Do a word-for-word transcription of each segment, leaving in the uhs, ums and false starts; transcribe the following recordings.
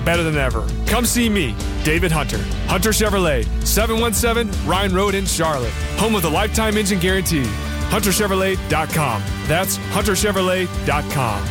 better than ever. Come see me, David Hunter. Hunter Chevrolet, seven one seven Ryan Road in Charlotte. Home of the lifetime engine guarantee. hunter chevrolet dot com. That's hunter chevrolet dot com.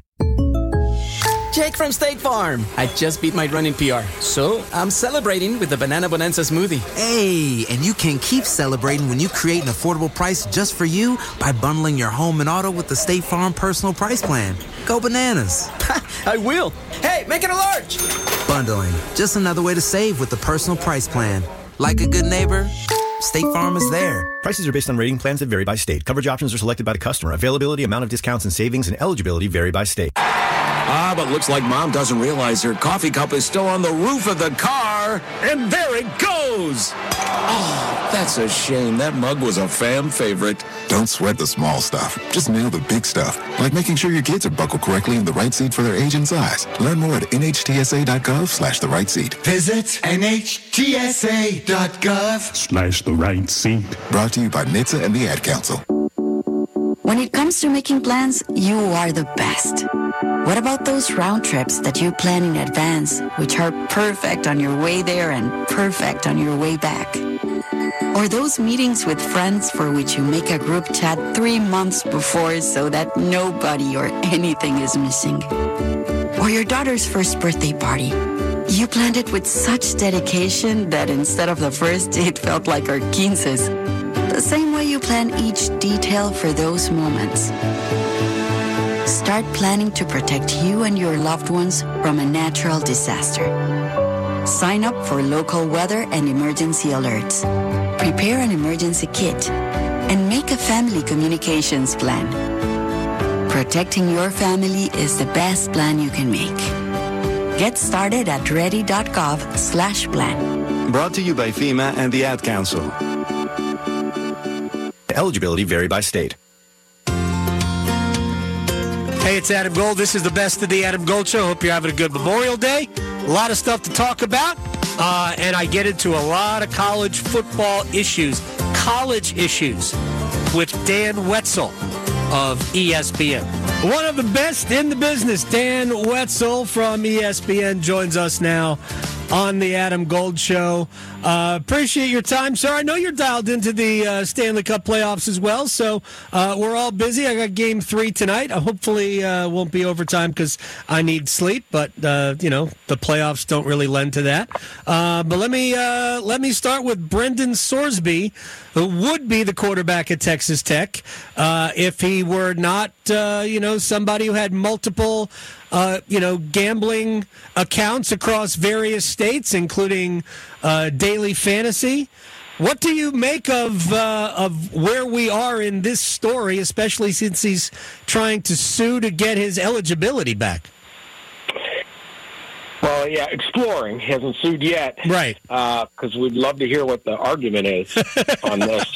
Jake from State Farm. I just beat my running P R, so I'm celebrating with the Banana Bonanza smoothie. Hey, and you can keep celebrating when you create an affordable price just for you by bundling your home and auto with the State Farm Personal Price Plan. Go bananas. I will. Hey, make it a large. Bundling, just another way to save with the Personal Price Plan. Like a good neighbor, State Farm is there. Prices are based on rating plans that vary by state. Coverage options are selected by the customer. Availability, amount of discounts and savings, and eligibility vary by state. Ah, but looks like Mom doesn't realize her coffee cup is still on the roof of the car. And there it goes. Oh, that's a shame. That mug was a fan favorite. Don't sweat the small stuff. Just nail the big stuff, like making sure your kids are buckled correctly in the right seat for their age and size. Learn more at N H T S A dot gov slash the right seat. Visit N H T S A dot gov slash the right seat. Brought to you by N H T S A and the Ad Council. When it comes to making plans, you are the best. What about those round trips that you plan in advance, which are perfect on your way there and perfect on your way back? Or those meetings with friends for which you make a group chat three months before so that nobody or anything is missing? Or your daughter's first birthday party. You planned it with such dedication that instead of the first, it felt like our quinces. The same way you plan each detail for those moments. Start planning to protect you and your loved ones from a natural disaster. Sign up for local weather and emergency alerts. Prepare an emergency kit. And make a family communications plan. Protecting your family is the best plan you can make. Get started at ready.gov slash plan. Brought to you by FEMA and the Ad Council. Eligibility vary by state. Hey, it's Adam Gold. This is the best of the Adam Gold Show. Hope you're having a good Memorial Day. A lot of stuff to talk about. Uh, and I get into a lot of college football issues. College issues with Dan Wetzel of E S P N. One of the best in the business, Dan Wetzel from E S P N, joins us now on the Adam Gold Show. Uh, appreciate your time, sir. I know you're dialed into the uh, Stanley Cup playoffs as well, so uh, we're all busy. I got game three tonight. I hopefully uh, won't be overtime because I need sleep, but, uh, you know, the playoffs don't really lend to that. Uh, but let me uh, let me start with Brendan Sorsby, who would be the quarterback at Texas Tech uh, if he were not, uh, you know, somebody who had multiple Uh, you know, gambling accounts across various states, including uh, daily fantasy. What do you make of uh, of where we are in this story, especially since he's trying to sue to get his eligibility back? Well, yeah, exploring. He hasn't sued yet. Right. Because uh, we'd love to hear what the argument is on this.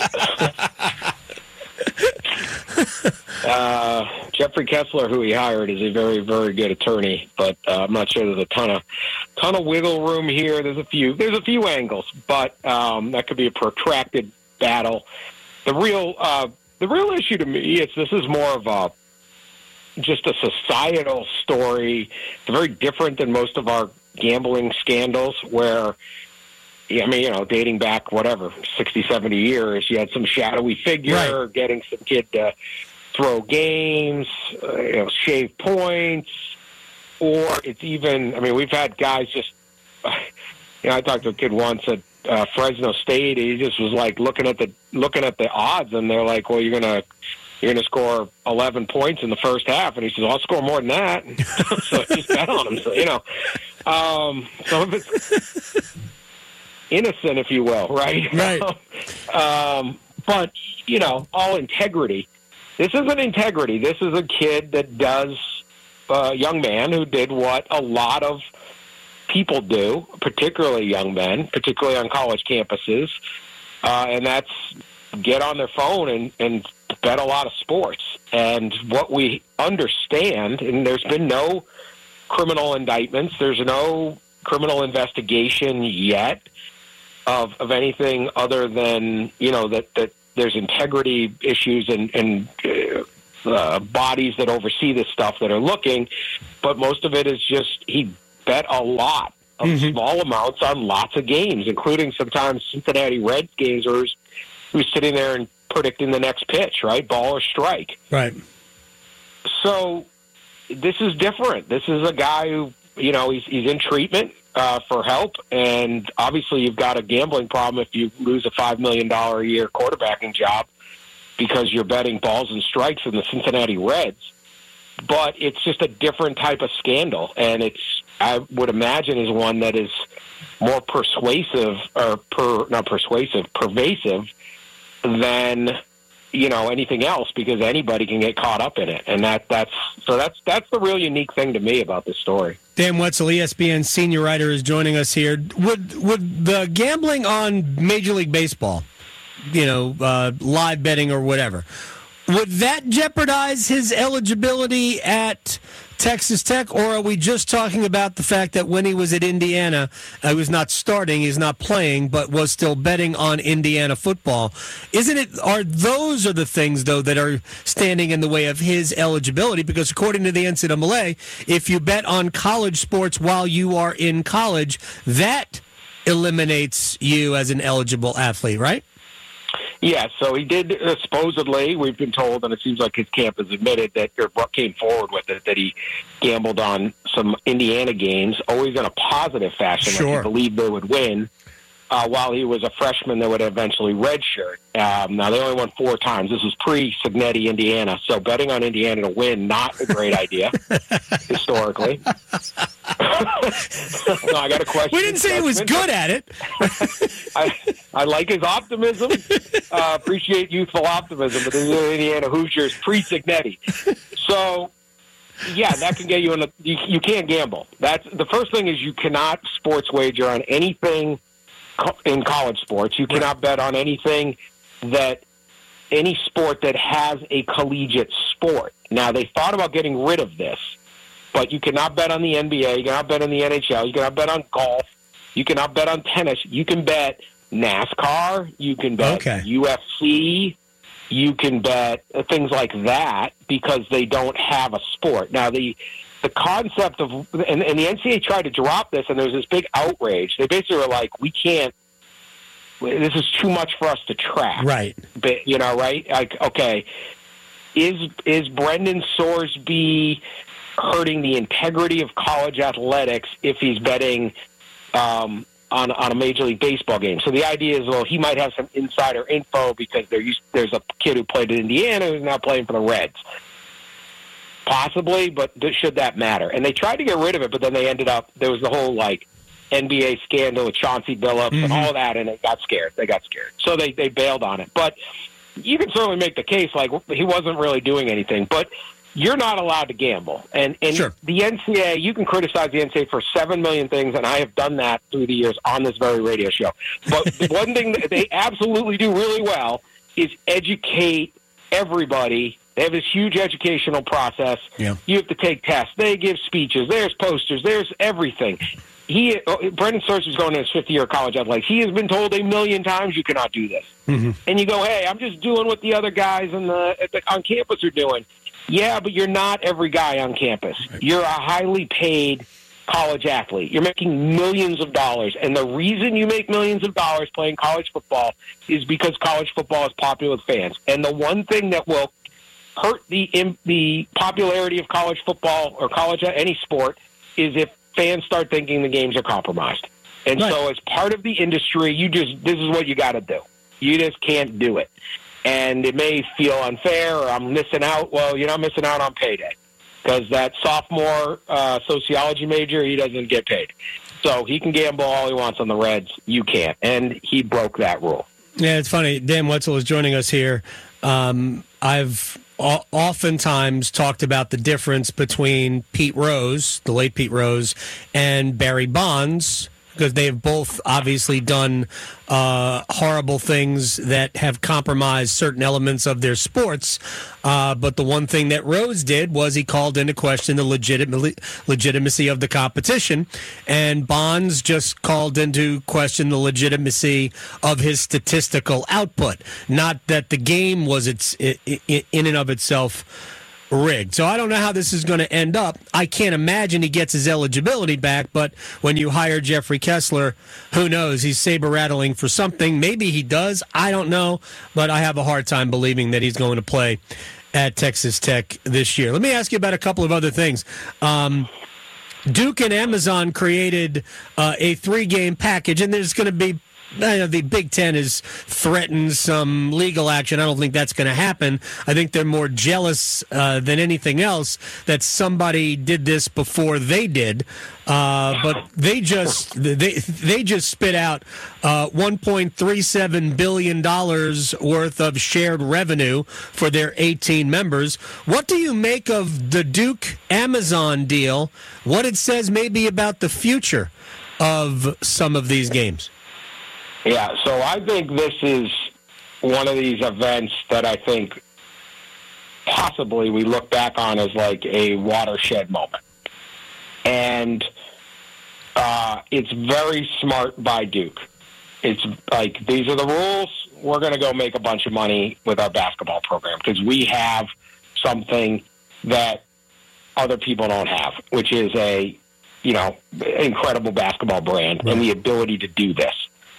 Uh, Jeffrey Kessler, who he hired, is a very, very good attorney, but uh, I'm not sure there's a ton of ton of wiggle room here. There's a few, there's a few angles, but um, that could be a protracted battle. The real, uh, the real issue to me is this is more of a just a societal story. It's very different than most of our gambling scandals, where. I mean, you know, dating back, whatever, sixty, seventy years, you had some shadowy figure right. getting some kid to throw games, uh, you know, shave points, or it's even, I mean, we've had guys just, you know, I talked to a kid once at uh, Fresno State. He just was like looking at the looking at the odds, and they're like, well, you're going to, you're going to score eleven points in the first half. And he says, I'll score more than that. So just bet on him. So, you know, um, some of it's innocent, if you will, right? Right. um, but, you know, all integrity. This isn't integrity. This is a kid that does, a uh, young man who did what a lot of people do, particularly young men, particularly on college campuses, uh, and that's get on their phone and, and bet a lot of sports. And what we understand, and there's been no criminal indictments, there's no criminal investigation yet, Of, of anything other than, you know, that, that there's integrity issues and, and uh, uh, bodies that oversee this stuff that are looking, but most of it is just he bet a lot of mm-hmm. small amounts on lots of games, including sometimes Cincinnati Reds games where he was sitting there and predicting the next pitch, right? Ball or strike. Right. So this is different. This is a guy who, you know, he's, he's in treatment uh, for help, and obviously you've got a gambling problem if you lose a five million dollars a year quarterbacking job because you're betting balls and strikes in the Cincinnati Reds. But it's just a different type of scandal, and it's, I would imagine, is one that is more persuasive, or per, not persuasive, pervasive than, you know, anything else, because anybody can get caught up in it. And that that's so that's that's the real unique thing to me about this story. Dan Wetzel, E S P N senior writer, is joining us here. Would would the gambling on Major League Baseball, you know, uh, live betting or whatever, would that jeopardize his eligibility at Texas Tech, or are we just talking about the fact that when he was at Indiana, he was not starting, he's not playing, but was still betting on Indiana football? Isn't it? Are those are the things, though, that are standing in the way of his eligibility? Because according to the N C double A, if you bet on college sports while you are in college, that eliminates you as an eligible athlete, right? Yeah, so he did uh, supposedly, we've been told, and it seems like his camp has admitted that, or came forward with it, that he gambled on some Indiana games, always in a positive fashion, sure. like he believed they would win, uh, while he was a freshman that would eventually redshirt. Um, now, they only won four times. This was pre-Signetti, Indiana, so betting on Indiana to win, not a great idea, historically. No, I got a question. We didn't say he was good at it. I, I like his optimism. Uh, appreciate youthful optimism, but in Indiana Hoosiers pre-Signetti. So, yeah, that can get you in the. You, you can't gamble. That's the first thing is you cannot sports wager on anything co- in college sports. You cannot bet on anything that any sport that has a collegiate sport. Now they thought about getting rid of this. But you cannot bet on the N B A. You cannot bet on the N H L. You cannot bet on golf. You cannot bet on tennis. You can bet NASCAR. You can bet okay. U F C. You can bet things like that because they don't have a sport. Now, the the concept of – and, and the N C double A tried to drop this, and there was this big outrage. They basically were like, we can't – this is too much for us to track. Right. But, you know, right? Like, okay, is is Brendan Sorsby – hurting the integrity of college athletics if he's betting um, on on a Major League Baseball game? So the idea is, well, he might have some insider info because there used, there's a kid who played in Indiana who's now playing for the Reds. Possibly, but should that matter? And they tried to get rid of it, but then they ended up, there was the whole, like, N B A scandal with Chauncey Billups mm-hmm. and all that, and they got scared. They got scared. So they, they bailed on it. But you can certainly make the case, like, he wasn't really doing anything. But you're not allowed to gamble. And, and sure. the N C double A, you can criticize the N C double A for seven million things, and I have done that through the years on this very radio show. But the one thing that they absolutely do really well is educate everybody. They have this huge educational process. Yeah. You have to take tests. They give speeches. There's posters. There's everything. He, Brendan Sorsby is going to his fifth year of college athletics. He has been told a million times you cannot do this. Mm-hmm. And you go, hey, I'm just doing what the other guys in the, at the, on campus are doing. Yeah, but you're not every guy on campus. You're a highly paid college athlete. You're making millions of dollars. And the reason you make millions of dollars playing college football is because college football is popular with fans. And the one thing that will hurt the the popularity of college football or college any sport is if fans start thinking the games are compromised. And right. so as part of the industry, you just this is what you got to do. You just can't do it. And it may feel unfair or I'm missing out. Well, you're not missing out on payday because that sophomore uh, sociology major, he doesn't get paid. So he can gamble all he wants on the Reds. You can't. And he broke that rule. Yeah, it's funny. Dan Wetzel is joining us here. Um, I've o- oftentimes talked about the difference between Pete Rose, the late Pete Rose, and Barry Bonds, because they have both obviously done uh, horrible things that have compromised certain elements of their sports. Uh, but the one thing that Rose did was he called into question the legit- legitimacy of the competition, and Bonds just called into question the legitimacy of his statistical output. Not that the game was its in and of itself rigged. So I don't know how this is going to end up. I can't imagine he gets his eligibility back, but when you hire Jeffrey Kessler, who knows? He's saber-rattling for something. Maybe he does. I don't know, but I have a hard time believing that he's going to play at Texas Tech this year. Let me ask you about a couple of other things. Um, Duke and Amazon created uh, a three-game package, and there's going to be Uh, the Big Ten has threatened some legal action. I don't think that's going to happen. I think they're more jealous uh, than anything else that somebody did this before they did. Uh, but they just they they just spit out uh, one point three seven billion dollars worth of shared revenue for their eighteen members. What do you make of the Duke Amazon deal? What it says maybe about the future of some of these games? Yeah, so I think this is one of these events that I think possibly we look back on as like a watershed moment. And uh, it's very smart by Duke. It's like, these are the rules. We're going to go make a bunch of money with our basketball program because we have something that other people don't have, which is a, you know, incredible basketball brand right. and the ability to do this.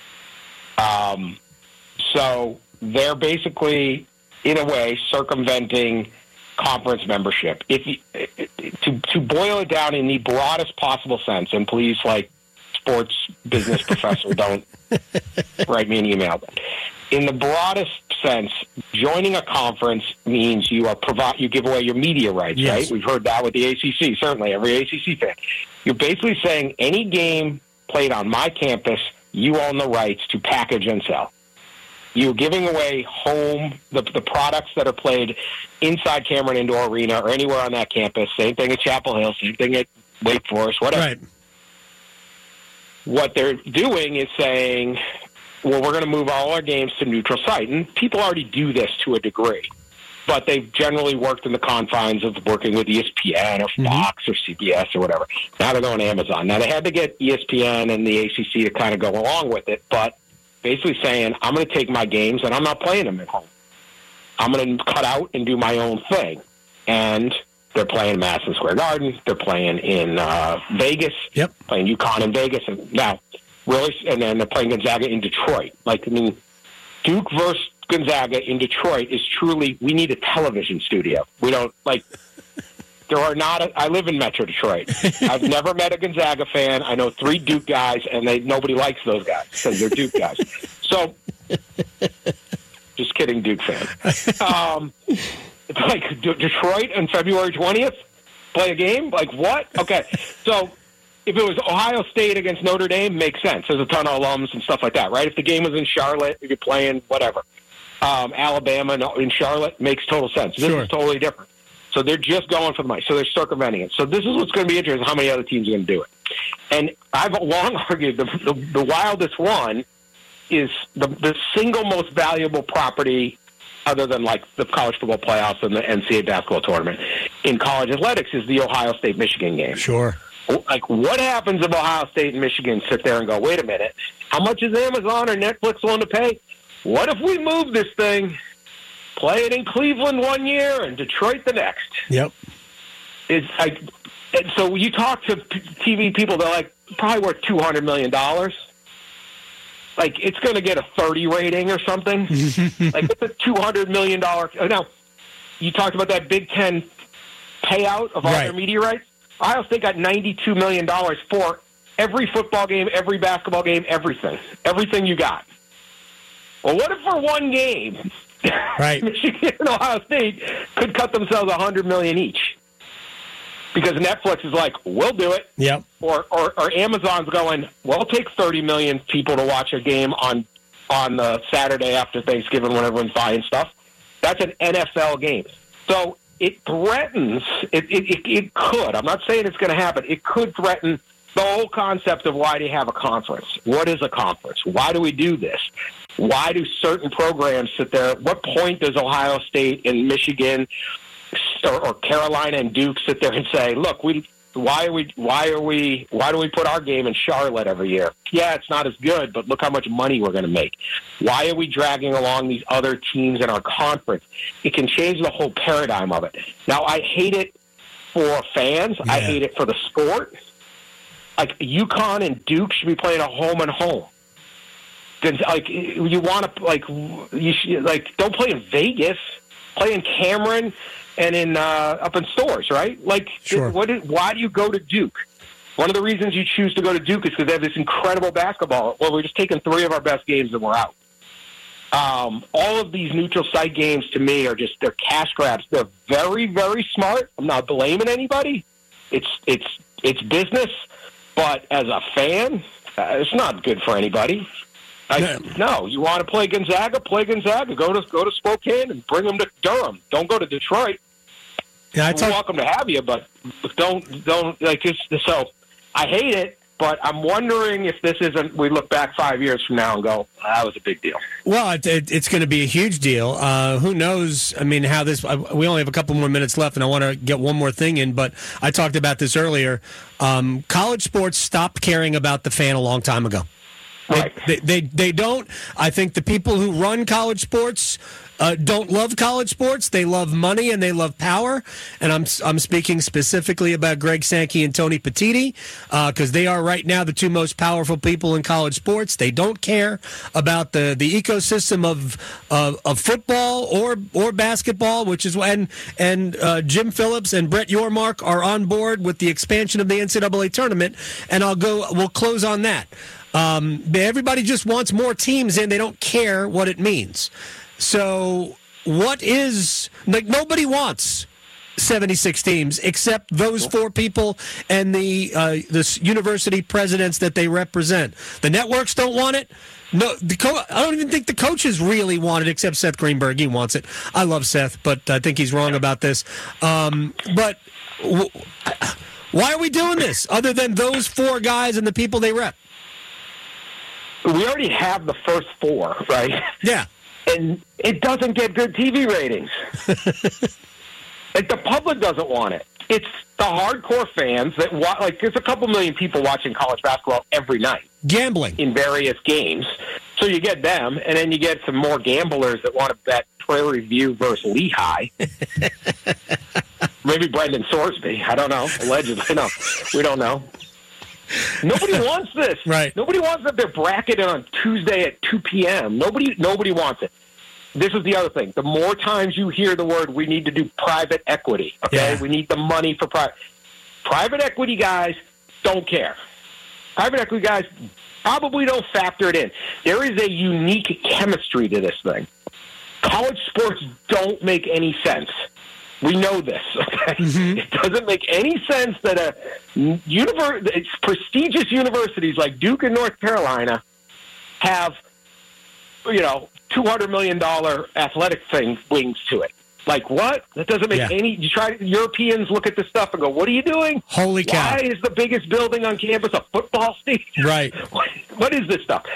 Um, so they're basically, in a way, circumventing conference membership. If you, to to boil it down in the broadest possible sense, and please, like sports business professor, don't write me an email. In the broadest sense, joining a conference means you are provide you give away your media rights. Yes. Right? We've heard that with the A C C. Certainly, every A C C fan. You're basically saying any game played on my campus, you own the rights to package and sell. You're giving away home, the, the products that are played inside Cameron Indoor Arena or anywhere on that campus. Same thing at Chapel Hill, same thing at Wake Forest, whatever. Right. What they're doing is saying, well, we're going to move all our games to neutral site. And people already do this to a degree. But they've generally worked in the confines of working with E S P N or Fox mm-hmm. or C B S or whatever. Now they're going to Amazon. Now they had to get E S P N and the A C C to kind of go along with it, but basically saying, I'm going to take my games and I'm not playing them at home. I'm going to cut out and do my own thing. And they're playing Madison Square Garden. They're playing in uh, Vegas. Yep. Playing UConn in Vegas. And now, really, and then they're playing Gonzaga in Detroit. Like, I mean, Duke versus Gonzaga in Detroit is truly, we need a television studio. We don't, like, there are not, a, I live in Metro Detroit. I've never met a Gonzaga fan. I know three Duke guys, and they nobody likes those guys because they're Duke guys. So, just kidding, Duke fan. Um, it's like D- Detroit on February twentieth, play a game? Like, what? Okay, so if it was Ohio State against Notre Dame, makes sense. There's a ton of alums and stuff like that, right? If the game was in Charlotte, if you're playing whatever. Um, Alabama in Charlotte makes total sense. This sure. is totally different. So they're just going for the money. So they're circumventing it. So this is what's going to be interesting, how many other teams are going to do it. And I've long argued the, the, the wildest one is the, the single most valuable property other than like the college football playoffs and the N C double A basketball tournament in college athletics is the Ohio State-Michigan game. Sure. Like, what happens if Ohio State and Michigan sit there and go, wait a minute, how much is Amazon or Netflix willing to pay? What if we move this thing, play it in Cleveland one year and Detroit the next? Yep. It's like, and so you talk to T V people, they're like, probably worth two hundred million dollars. Like, it's going to get a thirty rating or something. Like, it's a two hundred million dollars. Now, you talked about that Big Ten payout of all right. their media rights. Ohio State got ninety-two million dollars for every football game, every basketball game, everything. Everything you got. Well, what if for one game, right. Michigan and Ohio State could cut themselves one hundred million dollars each? Because Netflix is like, we'll do it. Yep. Or, or or Amazon's going, we'll take thirty million people to watch a game on on the Saturday after Thanksgiving when everyone's buying stuff. That's an N F L game. So it threatens, it, it, it, it could, I'm not saying it's going to happen, it could threaten the whole concept of why do you have a conference? What is a conference? Why do we do this? Why do certain programs sit there? At what point does Ohio State and Michigan or, or Carolina and Duke sit there and say, look, we Why are we? Why are we? Why do we put our game in Charlotte every year? Yeah, it's not as good, but look how much money we're going to make. Why are we dragging along these other teams in our conference? It can change the whole paradigm of it. Now, I hate it for fans. Yeah. I hate it for the sport. Like UConn and Duke should be playing a home and home. Like you want to like you should, like don't play in Vegas. Play in Cameron and in uh, up in Stores, right? Like, sure. what is, why do you go to Duke? One of the reasons you choose to go to Duke is because they have this incredible basketball. Well, we're just taking three of our best games and we're out. Um, all of these neutral site games, to me, are just they're cash grabs. They're very, very smart. I'm not blaming anybody. It's it's it's business, but as a fan, uh, it's not good for anybody. I, no, you want to play Gonzaga? Play Gonzaga. Go to go to Spokane and bring them to Durham. Don't go to Detroit. Yeah, I We're talk- welcome to have you, but don't don't like this. So I hate it, but I'm wondering if this isn't. We look back five years from now and go, that was a big deal. Well, it, it, it's going to be a huge deal. Uh, who knows? I mean, how this? Uh, we only have a couple more minutes left, and I want to get one more thing in. But I talked about this earlier. Um, college sports stopped caring about the fan a long time ago. Right. They, they they don't. I think the people who run college sports uh, don't love college sports. They love money and they love power. And I'm I'm speaking specifically about Greg Sankey and Tony Petitti because uh, they are right now the two most powerful people in college sports. They don't care about the, the ecosystem of, of of football or or basketball, which is when and uh, Jim Phillips and Brett Yormark are on board with the expansion of the N C double A tournament. And I'll go. We'll close on that. Um, everybody just wants more teams in. They don't care what it means. So what is, like, nobody wants seventy-six teams except those four people and the uh, the university presidents that they represent. The networks don't want it. No, the co- I don't even think the coaches really want it except Seth Greenberg. He wants it. I love Seth, but I think he's wrong about this. Um, but w- why are we doing this other than those four guys and the people they rep? We already have the first four, right? Yeah. And it doesn't get good T V ratings. Like, the public doesn't want it. It's the hardcore fans that wa- like. There's a couple million people watching college basketball every night, gambling in various games. So you get them, and then you get some more gamblers that want to bet Prairie View versus Lehigh. Maybe Brendan Sorsby. I don't know. Allegedly, no, we don't know. Nobody wants this. Right. Nobody wants that they're bracketed on Tuesday at two p.m. Nobody nobody wants it. This is the other thing. The more times you hear the word, we need to do private equity, okay? Yeah. We need the money for private. Private equity guys don't care. Private equity guys probably don't factor it in. There is a unique chemistry to this thing. College sports don't make any sense. We know this. Okay? Mm-hmm. It doesn't make any sense that a univer- prestigious universities like Duke and North Carolina have, you know, two hundred million dollars athletic thing wings to it. Like, what? That doesn't make yeah. any... You try. Europeans look at this stuff and go, what are you doing? Holy cow. Why is the biggest building on campus a football stadium? Right. What, what is this stuff?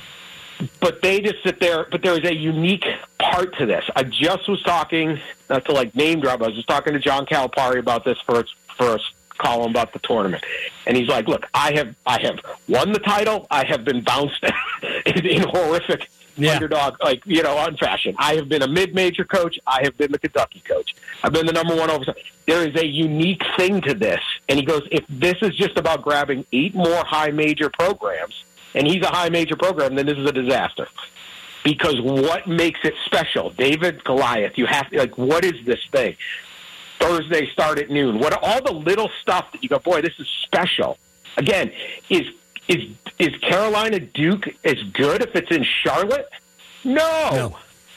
But they just sit there. But there is a unique part to this. I just was talking, not to like name drop, I was just talking to John Calipari about this for for a column about the tournament, and he's like, "Look, I have I have won the title. I have been bounced in, in horrific yeah. underdog, like you know, on fashion. I have been a mid-major coach. I have been the Kentucky coach. I've been the number one oversight. There is a unique thing to this." And he goes, "If this is just about grabbing eight more high major programs." And he's a high major program, then this is a disaster. Because what makes it special? David Goliath, you have to, like, what is this thing? Thursday start at noon. What are all the little stuff that you go, boy, this is special? Again, is is is Carolina Duke as good if it's in Charlotte? No. no.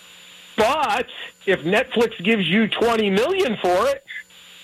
But if Netflix gives you twenty million dollars for it,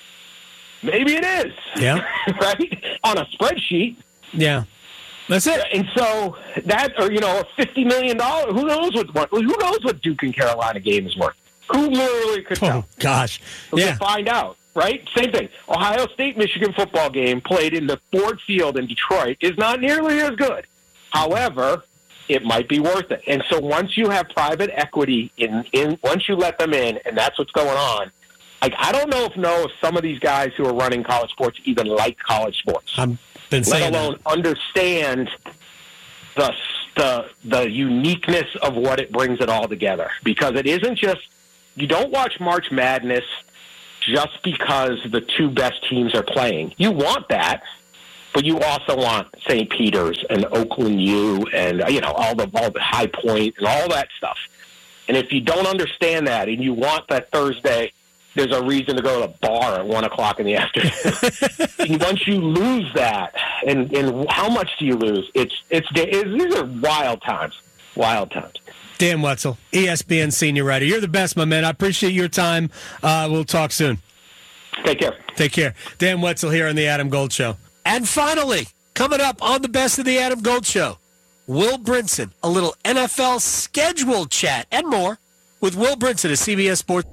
maybe it is. Yeah. Right? On a spreadsheet. Yeah. That's it. And so that, or, you know, a fifty million dollars, who knows what, who knows what Duke and Carolina game is worth? Who literally could tell? Oh, gosh. We yeah. can find out, right? Same thing. Ohio State-Michigan football game played in the Ford Field in Detroit is not nearly as good. However, it might be worth it. And so once you have private equity in, in once you let them in, and that's what's going on, Like, I don't know if know if some of these guys who are running college sports even like college sports. I've been saying let alone that. understand the the the uniqueness of what it brings it all together. Because it isn't just you don't watch March Madness just because the two best teams are playing. You want that, but you also want Saint Peter's and Oakland U and you know all the all the High Point and all that stuff. And if you don't understand that and you want that Thursday, there's a reason to go to the bar at one o'clock in the afternoon. And once you lose that, and, and how much do you lose? It's it's, it's these are wild times, wild times. Dan Wetzel, E S P N senior writer. You're the best, my man. I appreciate your time. Uh, we'll talk soon. Take care. Take care. Dan Wetzel here on the Adam Gold Show. And finally, coming up on the Best of the Adam Gold Show, Will Brinson, a little N F L schedule chat and more with Will Brinson of C B S Sports.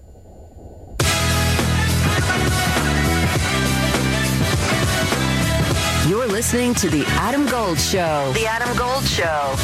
You're listening to The Adam Gold Show. The Adam Gold Show.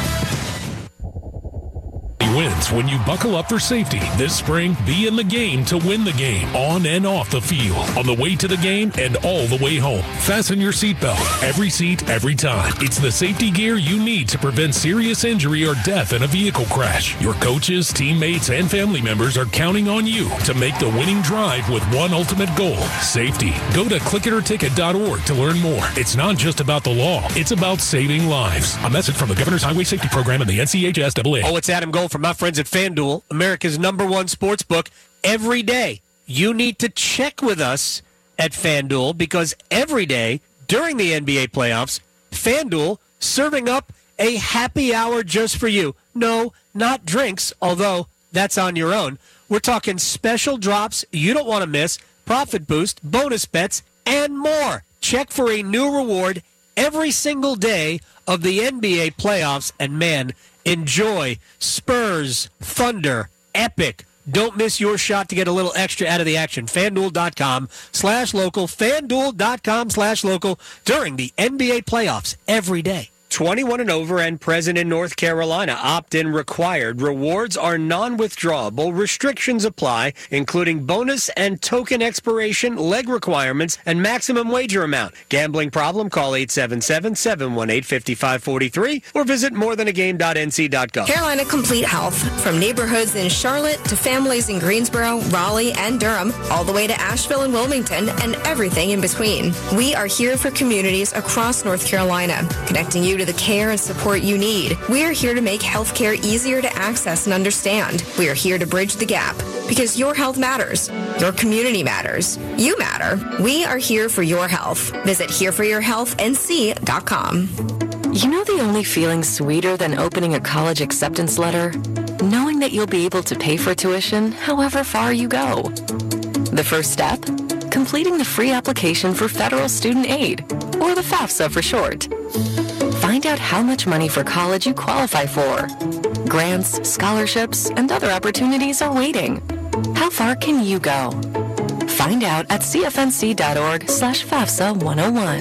Wins when you buckle up for safety. This spring, be in the game to win the game, on and off the field, on the way to the game and all the way home. Fasten your seatbelt. Every seat, every time. It's the safety gear you need to prevent serious injury or death in a vehicle crash. Your coaches, teammates, and family members are counting on you to make the winning drive with one ultimate goal, safety. Go to click it or ticket dot org to learn more. It's not just about the law. It's about saving lives. A message from the Governor's Highway Safety Program and the N C H S A A. Oh, it's Adam Gold from my friends at FanDuel, America's number one sports book. Every day, you need to check with us at FanDuel because every day during the N B A playoffs, FanDuel serving up a happy hour just for you. No, not drinks, although that's on your own. We're talking special drops you don't want to miss, profit boost, bonus bets, and more. Check for a new reward every single day of the N B A playoffs, and man, enjoy Spurs, Thunder, Epic. Don't miss your shot to get a little extra out of the action. FanDuel.com slash local. FanDuel.com slash local during the N B A playoffs every day. twenty-one and over and present in North Carolina. Opt-in required. Rewards are non-withdrawable. Restrictions apply, including bonus and token expiration, leg requirements, and maximum wager amount. Gambling problem? Call eight seven seven, seven one eight, five five four three or visit more than a game dot n c dot gov. Carolina Complete Health. From neighborhoods in Charlotte to families in Greensboro, Raleigh, and Durham, all the way to Asheville and Wilmington, and everything in between. We are here for communities across North Carolina, connecting you to the care and support you need. We are here to make healthcare easier to access and understand. We are here to bridge the gap because your health matters. Your community matters. You matter. We are here for your health. Visit here for your health n c dot com. You know the only feeling sweeter than opening a college acceptance letter? Knowing that you'll be able to pay for tuition however far you go. The first step? Completing the free application for federal student aid, or the FAFSA for short. Find out how much money for college you qualify for. Grants, scholarships, and other opportunities are waiting. How far can you go? Find out at c f n c dot org slash FAFSA one oh one.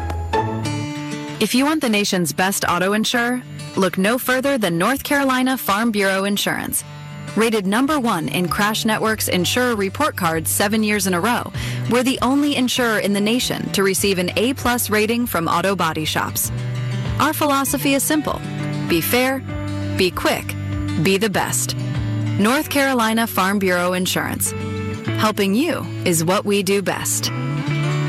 If you want the nation's best auto insurer, look no further than North Carolina Farm Bureau Insurance. Rated number one in Crash Network's Insurer Report Card seven years in a row, we're the only insurer in the nation to receive an A-plus rating from auto body shops. Our philosophy is simple. Be fair, be quick, be the best. North Carolina Farm Bureau Insurance. Helping you is what we do best.